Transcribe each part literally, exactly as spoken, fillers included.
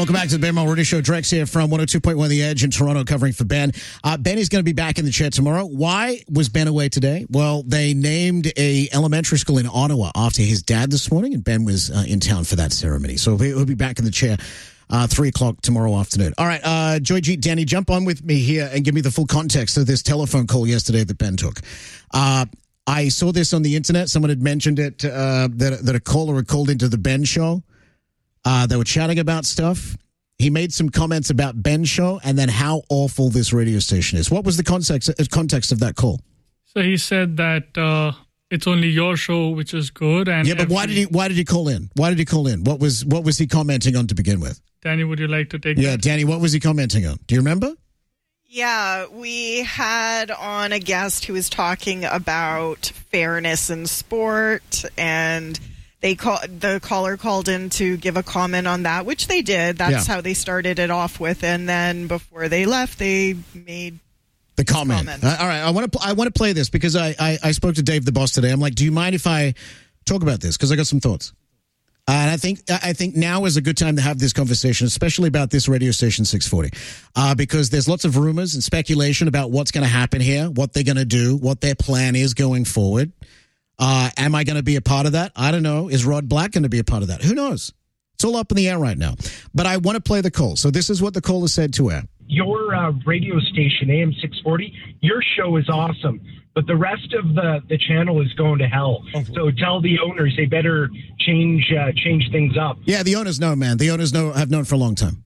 Welcome back to the Ben Mulroney Show. Drex here from one oh two point one The Edge in Toronto, covering for Ben. Uh, Ben is going to be back in the chair tomorrow. Why was Ben away today? Well, they named a elementary school in Ottawa after his dad this morning, and Ben was uh, in town for that ceremony. So he'll, he'll be back in the chair uh, three o'clock tomorrow afternoon. All right, uh, Joy G, Danny, jump on with me here and give me the full context of this telephone call yesterday that Ben took. Uh, I saw this on the internet. Someone had mentioned it, uh, that, that a caller had called into the Ben show. Uh, they were chatting about stuff. He made some comments about Ben's show and then how awful this radio station is. What was the context context of that call? So he said that uh, it's only your show which is good. And yeah, but every... why did he why did he call in? Why did he call in? What was what was he commenting on to begin with? Danny, would you like to take Yeah, that? Danny, what was he commenting on? Do you remember? Yeah, we had on a guest who was talking about fairness in sport, and They call, the caller called in to give a comment on that, which they did. That's yeah. how they started it off with, and then before they left, they made the comment. comment. Uh, all right, I want to I want to play this because I, I I spoke to Dave the boss today. I'm like, do you mind if I talk about this? Because I got some thoughts, uh, and I think I think now is a good time to have this conversation, especially about this radio station six forty, uh, because there's lots of rumors and speculation about what's going to happen here, what they're going to do, what their plan is going forward. Uh, am I going to be a part of that? I don't know. Is Rod Black going to be a part of that? Who knows? It's all up in the air right now. But I want to play the call. So this is what the caller said to her. Your uh, radio station, A M six forty, your show is awesome, but the rest of the, the channel is going to hell. Oh. So tell the owners they better change uh, change things up. Yeah, the owners know, man. The owners know have known for a long time.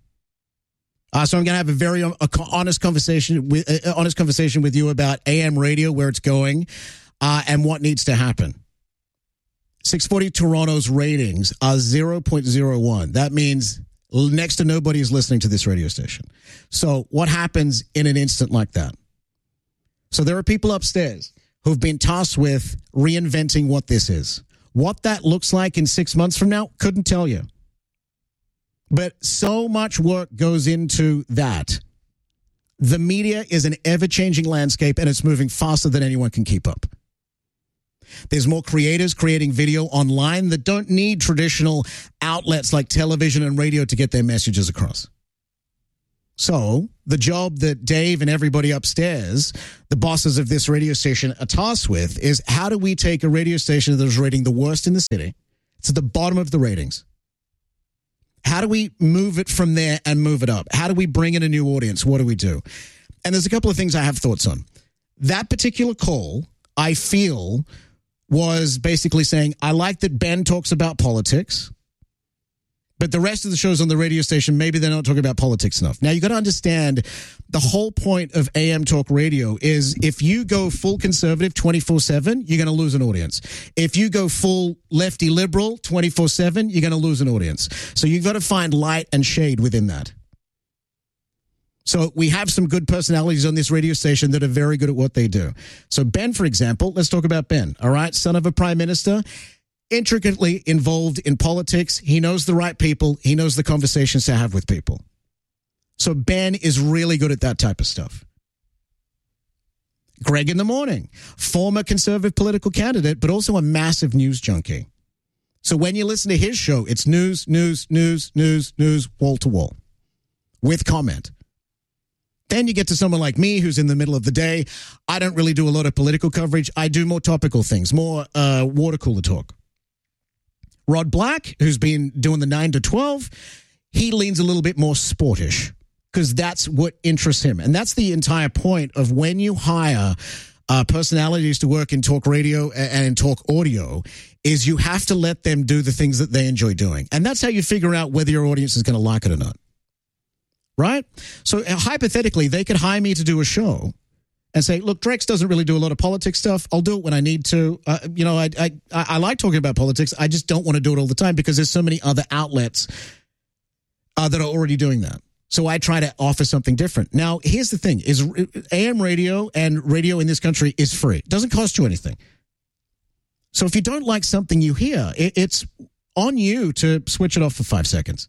Uh, so I'm going to have a very uh, honest conversation with uh, honest conversation with you about A M radio, where it's going. Uh, and what needs to happen. six forty Toronto's ratings are zero point zero one. That means next to nobody is listening to this radio station. So what happens in an instant like that? So there are people upstairs who've been tasked with reinventing what this is. What that looks like in six months from now, couldn't tell you. But so much work goes into that. The media is an ever-changing landscape, and it's moving faster than anyone can keep up. There's more creators creating video online that don't need traditional outlets like television and radio to get their messages across. So the job that Dave and everybody upstairs, the bosses of this radio station, are tasked with is how do we take a radio station that is rating the worst in the city to the bottom of the ratings? How do we move it from there and move it up? How do we bring in a new audience? What do we do? And there's a couple of things I have thoughts on. That particular call, I feel, was basically saying, I like that Ben talks about politics, but the rest of the shows on the radio station, maybe they're not talking about politics enough. Now, you got to understand the whole point of A M talk radio is if you go full conservative twenty-four seven, you're going to lose an audience. If you go full lefty liberal twenty-four seven, you're going to lose an audience. So you've got to find light and shade within that. So we have some good personalities on this radio station that are very good at what they do. So Ben, for example, let's talk about Ben, all right? Son of a prime minister, intricately involved in politics. He knows the right people. He knows the conversations to have with people. So Ben is really good at that type of stuff. Greg in the Morning, former conservative political candidate, but also a massive news junkie. So when you listen to his show, it's news, news, news, news, news, wall to wall, with comment. Then you get to someone like me who's in the middle of the day. I don't really do a lot of political coverage. I do more topical things, more uh, water cooler talk. Rod Black, who's been doing the nine to twelve, he leans a little bit more sportish because that's what interests him. And that's the entire point of when you hire uh, personalities to work in talk radio and in talk audio is you have to let them do the things that they enjoy doing. And that's how you figure out whether your audience is going to like it or not. Right? So uh, hypothetically, they could hire me to do a show and say, look, Drex doesn't really do a lot of politics stuff. I'll do it when I need to. Uh, you know, I, I I like talking about politics. I just don't want to do it all the time because there's so many other outlets uh, that are already doing that. So I try to offer something different. Now, here's the thing, is A M radio and radio in this country is free. It doesn't cost you anything. So if you don't like something you hear, it, it's on you to switch it off for five seconds.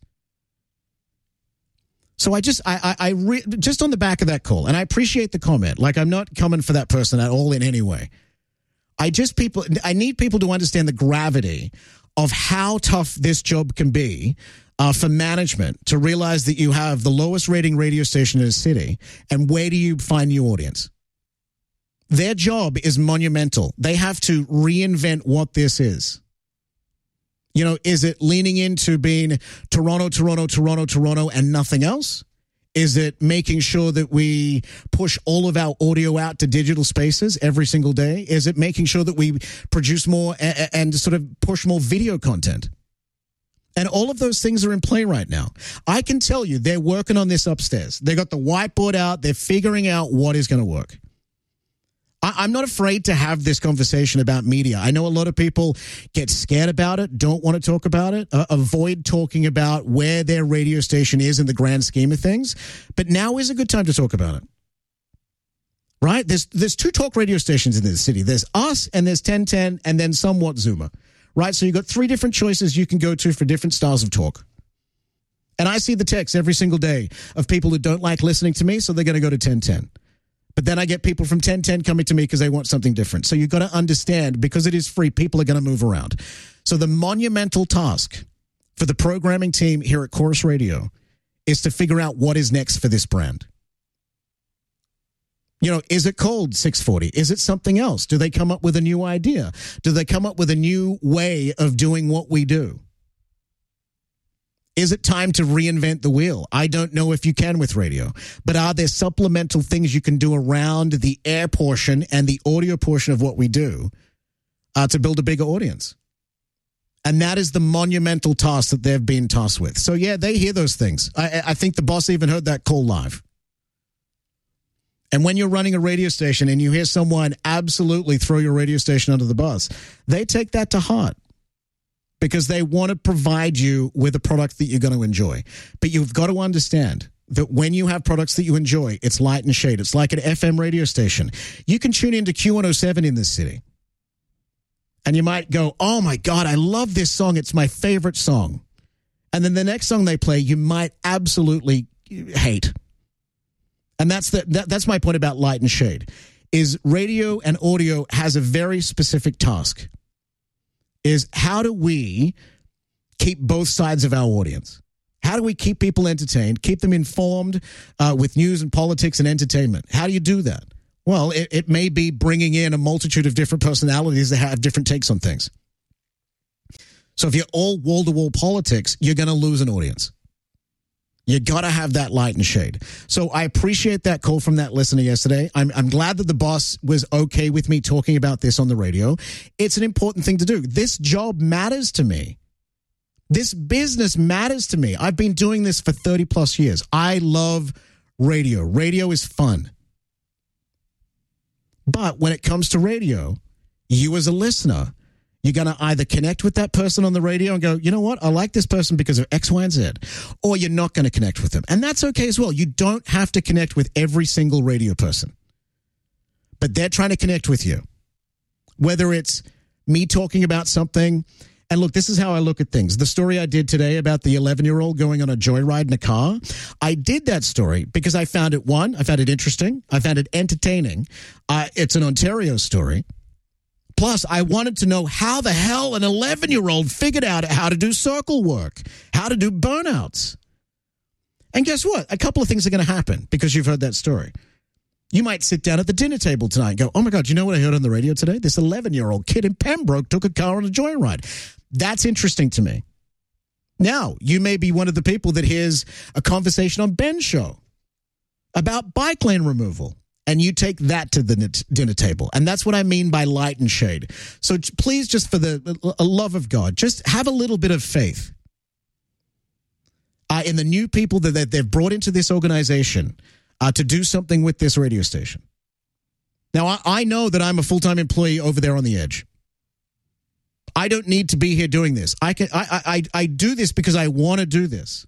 So I just, I, I, I re, just on the back of that call, and I appreciate the comment. Like, I'm not coming for that person at all in any way. I just people, I need people to understand the gravity of how tough this job can be uh, for management to realize that you have the lowest rating radio station in a city, and where do you find new audience? Their job is monumental. They have to reinvent what this is. You know, is it leaning into being Toronto, Toronto, Toronto, Toronto, and nothing else? Is it making sure that we push all of our audio out to digital spaces every single day? Is it making sure that we produce more and, and sort of push more video content? And all of those things are in play right now. I can tell you they're working on this upstairs. They got the whiteboard out. They're figuring out what is going to work. I'm not afraid to have this conversation about media. I know a lot of people get scared about it, don't want to talk about it, uh, avoid talking about where their radio station is in the grand scheme of things. But now is a good time to talk about it. Right? There's there's two talk radio stations in this city. There's us and there's ten ten and then somewhat Zoomer. Right? So you've got three different choices you can go to for different styles of talk. And I see the texts every single day of people who don't like listening to me, so they're going to go to ten ten. But then I get people from ten ten coming to me because they want something different. So you've got to understand, because it is free, people are going to move around. So the monumental task for the programming team here at Corus Radio is to figure out what is next for this brand. You know, is it called six forty? Is it something else? Do they come up with a new idea? Do they come up with a new way of doing what we do? Is it time to reinvent the wheel? I don't know if you can with radio, but are there supplemental things you can do around the air portion and the audio portion of what we do uh, to build a bigger audience? And that is the monumental task that they've been tasked with. So, yeah, they hear those things. I, I think the boss even heard that call live. And when you're running a radio station and you hear someone absolutely throw your radio station under the bus, they take that to heart, because they want to provide you with a product that you're going to enjoy. But you've got to understand that when you have products that you enjoy, it's light and shade. It's like an F M radio station. You can tune into Q one oh seven in this city, and you might go, oh, my God, I love this song. It's my favorite song. And then the next song they play, you might absolutely hate. And that's the, that, that's my point about light and shade, is radio and audio has a very specific task. Is how do we keep both sides of our audience? How do we keep people entertained, keep them informed uh, with news and politics and entertainment? How do you do that? Well, it, it may be bringing in a multitude of different personalities that have different takes on things. So if you're all wall-to-wall politics, you're going to lose an audience. You got to have that light and shade. So I appreciate that call from that listener yesterday. I'm, I'm glad that the boss was okay with me talking about this on the radio. It's an important thing to do. This job matters to me. This business matters to me. I've been doing this for thirty plus years. I love radio. Radio is fun. But when it comes to radio, you as a listener, you're going to either connect with that person on the radio and go, you know what, I like this person because of X, Y, and Z, or you're not going to connect with them. And that's okay as well. You don't have to connect with every single radio person. But they're trying to connect with you. Whether it's me talking about something, and look, this is how I look at things. The story I did today about the eleven-year-old going on a joyride in a car, I did that story because I found it, one, I found it interesting. I found it entertaining. Uh, it's an Ontario story. Plus, I wanted to know how the hell an eleven-year-old figured out how to do circle work, how to do burnouts. And guess what? A couple of things are going to happen because you've heard that story. You might sit down at the dinner table tonight and go, oh, my God, you know what I heard on the radio today? This eleven-year-old kid in Pembroke took a car on a joyride. That's interesting to me. Now, you may be one of the people that hears a conversation on Ben's show about bike lane removal. And you take that to the dinner table. And that's what I mean by light and shade. So please, just for the love of God, just have a little bit of faith uh, in the new people that they've brought into this organization uh, to do something with this radio station. Now, I, I know that I'm a full-time employee over there on the edge. I don't need to be here doing this. I can. I, I, I do this because I want to do this.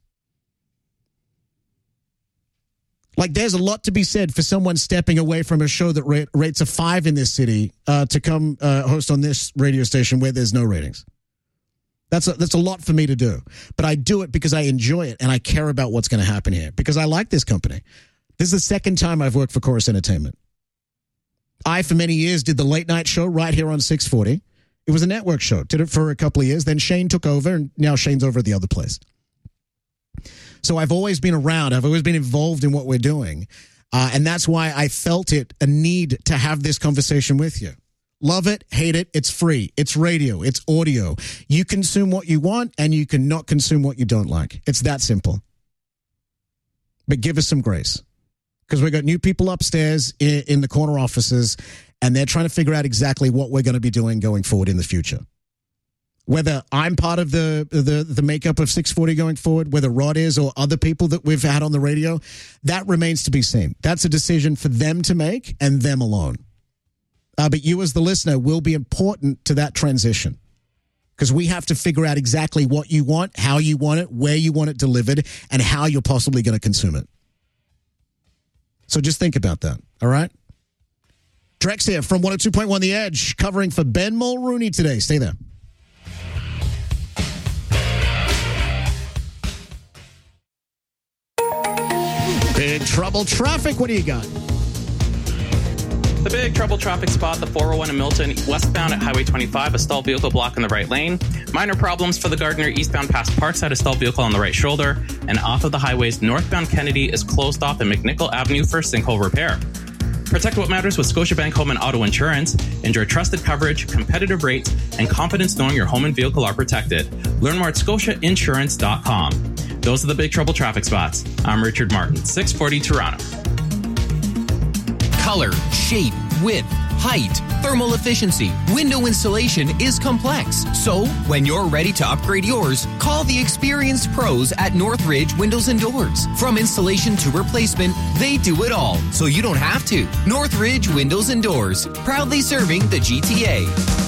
Like, there's a lot to be said for someone stepping away from a show that rate, rates a five in this city uh, to come uh, host on this radio station where there's no ratings. That's a, that's a lot for me to do. But I do it because I enjoy it and I care about what's going to happen here because I like this company. This is the second time I've worked for Corus Entertainment. I, for many years, did the late night show right here on six forty. It was a network show. Did it for a couple of years. Then Shane took over, and now Shane's over at the other place. So I've always been around. I've always been involved in what we're doing. Uh, and that's why I felt it a need to have this conversation with you. Love it, hate it, it's free. It's radio, it's audio. You consume what you want and you can not consume what you don't like. It's that simple. But give us some grace. Because we've got new people upstairs in, in the corner offices and they're trying to figure out exactly what we're going to be doing going forward in the future. Whether I'm part of the, the, the makeup of six forty going forward, whether Rod is or other people that we've had on the radio, that remains to be seen. That's a decision for them to make and them alone. Uh, but you as the listener will be important to that transition because we have to figure out exactly what you want, how you want it, where you want it delivered, and how you're possibly going to consume it. So just think about that, all right? Drex here from one oh two point one The Edge, covering for Ben Mulrooney today. Stay there. Big trouble traffic, what do you got? The big trouble traffic spot, the four oh one in Milton, westbound at Highway twenty-five, a stalled vehicle blocking the right lane. Minor problems for the Gardner eastbound past Parkside, a stalled vehicle on the right shoulder. And off of the highways, northbound Kennedy is closed off at McNichol Avenue for sinkhole repair. Protect what matters with Scotiabank Home and Auto Insurance. Enjoy trusted coverage, competitive rates, and confidence knowing your home and vehicle are protected. Learn more at scotia insurance dot com. Those are the big trouble traffic spots. I'm Richard Martin, six forty Toronto. Color, shape, width, height, thermal efficiency, window installation is complex. So, when you're ready to upgrade yours, call the experienced pros at Northridge Windows and Doors. From installation to replacement, they do it all, so you don't have to. Northridge Windows and Doors, proudly serving the G T A.